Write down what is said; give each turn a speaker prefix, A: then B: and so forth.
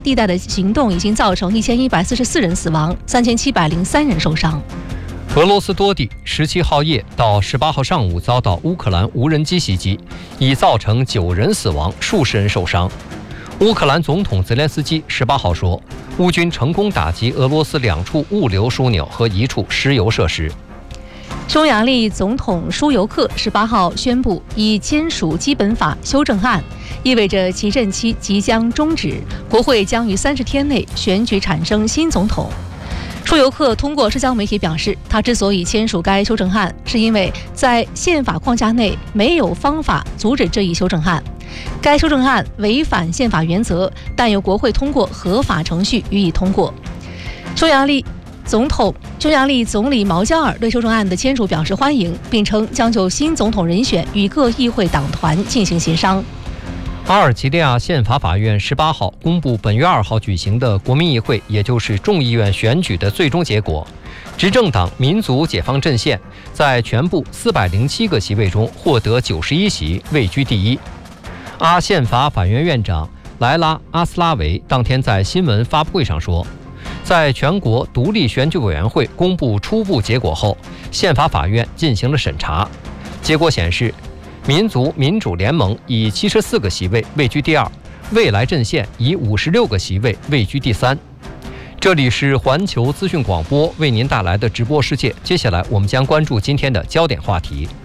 A: 地带的行动已经造成1144人死亡，3703人受伤。
B: 俄罗斯多地17号夜到18号上午遭到乌克兰无人机袭击，已造成9人死亡，数十人受伤。乌克兰总统泽连斯基18号说，乌军成功打击俄罗斯2处物流枢纽和1处石油设施。
A: 匈牙利总统舒尤克18号宣布已签署基本法修正案，意味着其任期即将终止，国会将于30天内选举产生新总统。舒尤克通过社交媒体表示，他之所以签署该修正案，是因为在宪法框架内没有方法阻止这一修正案。该修正案违反宪法原则，但由国会通过合法程序予以通过。匈牙利总理毛加尔对修正案的签署表示欢迎，并称将就新总统人选与各议会党团进行协商。
B: 阿尔及利亚宪法法院18号公布本月2号举行的国民议会，也就是众议院选举的最终结果。执政党民族解放阵线在全部407个席位中获得91席，位居第一。阿宪法法院院长莱拉·阿斯拉维当天在新闻发布会上说，在全国独立选举委员会公布初步结果后，宪法法院进行了审查，结果显示，民族民主联盟以74个席位位居第二，未来阵线以56个席位位居第三。这里是环球资讯广播为您带来的直播世界，接下来我们将关注今天的焦点话题。